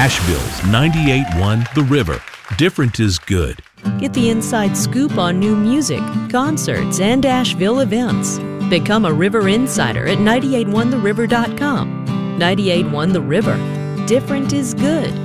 Asheville's 98.1 The River. Different is good. Get the inside scoop on new music, concerts, and Asheville events. Become a River Insider at 981theriver.com. 98.1 The River. Different is good.